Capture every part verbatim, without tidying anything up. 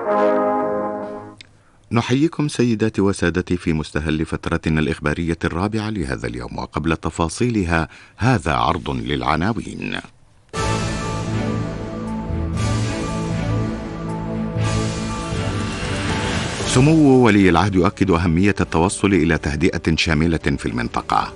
نحييكم سيداتي وسادتي في مستهل فترتنا الإخبارية الرابعة لهذا اليوم، وقبل تفاصيلها هذا عرض للعناوين. سمو ولي العهد يؤكد أهمية التوصل إلى تهدئة شاملة في المنطقة.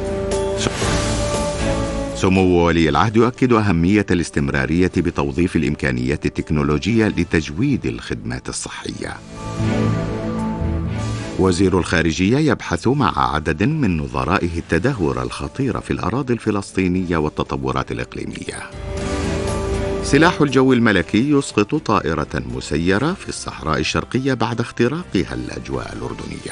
سمو ولي العهد يؤكد أهمية الاستمرارية بتوظيف الإمكانيات التكنولوجية لتجويد الخدمات الصحية. وزير الخارجية يبحث مع عدد من نظرائه التدهور الخطير في الأراضي الفلسطينية والتطورات الإقليمية. سلاح الجو الملكي يسقط طائرة مسيرة في الصحراء الشرقية بعد اختراقها الأجواء الأردنية.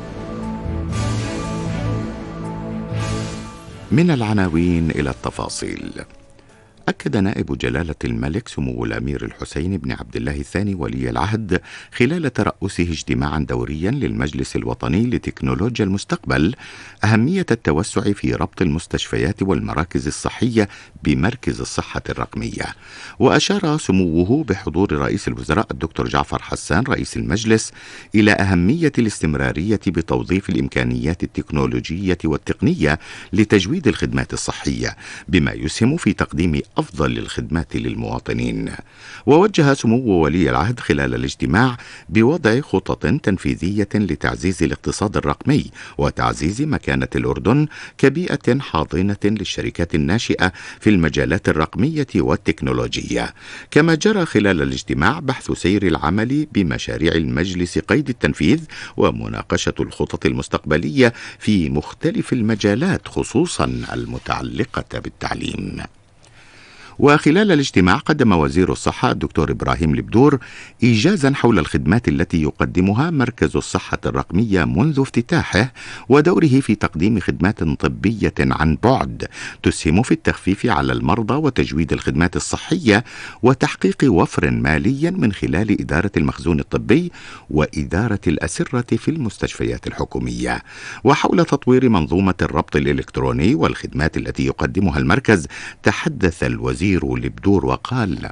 من العناوين إلى التفاصيل. أكد نائب جلالة الملك سمو الأمير الحسين بن عبد الله الثاني ولي العهد خلال ترأسه اجتماعا دوريا للمجلس الوطني لتكنولوجيا المستقبل أهمية التوسع في ربط المستشفيات والمراكز الصحية بمركز الصحة الرقمية. وأشار سموه بحضور رئيس الوزراء الدكتور جعفر حسان رئيس المجلس إلى أهمية الاستمرارية بتوظيف الإمكانيات التكنولوجية والتقنية لتجويد الخدمات الصحية بما يسهم في تقديم أفضل الخدمات للمواطنين. ووجه سمو ولي العهد خلال الاجتماع بوضع خطط تنفيذية لتعزيز الاقتصاد الرقمي وتعزيز مكانة الأردن كبيئة حاضنة للشركات الناشئة في المجالات الرقمية والتكنولوجية. كما جرى خلال الاجتماع بحث سير العمل بمشاريع المجلس قيد التنفيذ ومناقشة الخطط المستقبلية في مختلف المجالات خصوصا المتعلقة بالتعليم. وخلال الاجتماع قدم وزير الصحة الدكتور إبراهيم البدور إيجازا حول الخدمات التي يقدمها مركز الصحة الرقمية منذ افتتاحه ودوره في تقديم خدمات طبية عن بعد تسهم في التخفيف على المرضى وتجويد الخدمات الصحية وتحقيق وفر مالي من خلال إدارة المخزون الطبي وإدارة الأسرة في المستشفيات الحكومية. وحول تطوير منظومة الربط الإلكتروني والخدمات التي يقدمها المركز تحدث الوزير البدور وقال: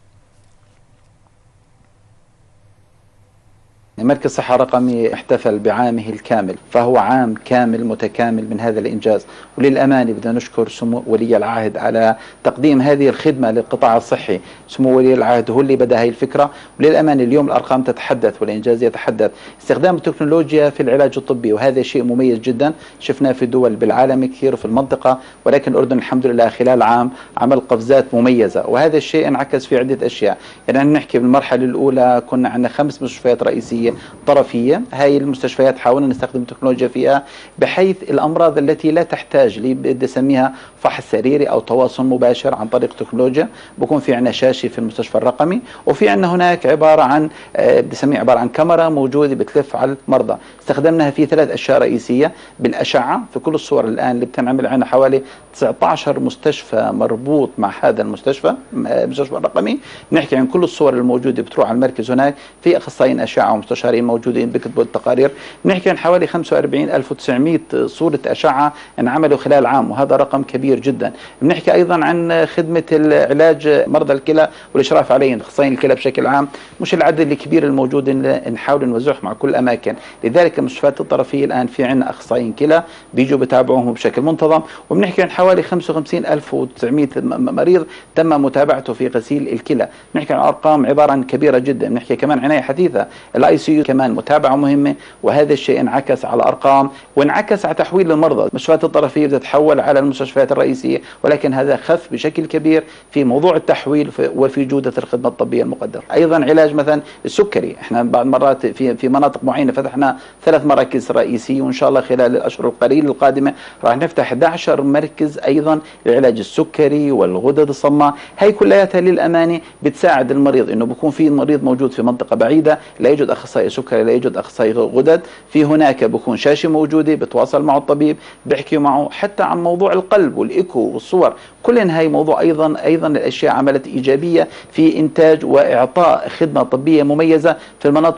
مركز صحة رقمي احتفل بعامه الكامل، فهو عام كامل متكامل من هذا الإنجاز، وللأمانة بدنا نشكر سمو ولي العهد على تقديم هذه الخدمة للقطاع الصحي. سمو ولي العهد هو اللي بدأ هذه الفكرة، وللأمانة اليوم الأرقام تتحدث والإنجاز يتحدث. استخدام التكنولوجيا في العلاج الطبي وهذا شيء مميز جدا، شفناه في دول بالعالم كثير وفي المنطقة، ولكن الأردن الحمد لله خلال عام عمل قفزات مميزة، وهذا الشيء انعكس في عدة أشياء. يعني نحكي بالمرحلة الأولى كنا عندنا خمس مستشفيات رئيسية طرفية، هاي المستشفيات حاولنا نستخدم التكنولوجيا فيها بحيث الأمراض التي لا تحتاج لي بدي أسميها فحص سريري أو تواصل مباشر عن طريق التكنولوجيا، بكون في عنا شاشة في المستشفى الرقمي، وفي عنا هناك عبارة عن بدي أسميها عبارة عن كاميرا موجودة بتلف على المرضى. استخدمناها في ثلاث أشياء رئيسية بالأشعة. في كل الصور الآن اللي بتنعمل عنا حوالي تسعة عشر مستشفى مربوط مع هذا المستشفى المستشفى الرقمي. نحكي عن كل الصور الموجودة بتروح على المركز، هناك في أخصائيين أشعة ومستشارين موجودين بكتبوا التقارير. بنحكي عن حوالي خمسة وأربعين ألف وتسعمئة صورة أشعة انعملوا خلال عام، وهذا رقم كبير جدا. بنحكي أيضا عن خدمة العلاج مرضى الكلى والإشراف عليهم، أخصائيين الكلى بشكل عام، مش العدد الكبير الموجود نحاول نوزعه مع كل الأماكن. لذلك المستشفيات الطرفية الآن في عنا أخصائيين كلى بيجوا بتابعوهم بشكل منتظم. وبنحكي عن حوالي خمسة وخمسين ألف وتسعمئة مريض تم متابعته في غسيل الكلى. بنحكي عن أرقام عبارة عن كبيرة جدا. بنحكي كمان عناية حديثة، الاي سي يو كمان متابعة مهمة، وهذا الشيء انعكس على أرقام وانعكس على تحويل المرضى. المستشفيات الطرفية بتتحول على المستشفيات الرئيسية، ولكن هذا خف بشكل كبير في موضوع التحويل وفي جودة الخدمة الطبية المقدمة. أيضا علاج مثلا السكري، احنا بعض مرات في في مناطق معينة فتحنا ثلاث مراكز رئيسية، وإن شاء الله خلال الأشهر القليلة القادمة راح نفتح أحد عشر مركز أيضا لعلاج السكري والغدد الصماء. هي كلياتها للأمانة بتساعد المريض إنه بيكون في مريض موجود في منطقة بعيدة لا يوجد أخصائي سكري لا يوجد أخصائي غدد، في هناك بكون شاشة موجودة بتواصل معه الطبيب بيحكي معه حتى عن موضوع القلب والإيكو والصور. كل هاي موضوع أيضا أيضا الأشياء عملت إيجابية في إنتاج وإعطاء خدمة طبية مميزة في المناطق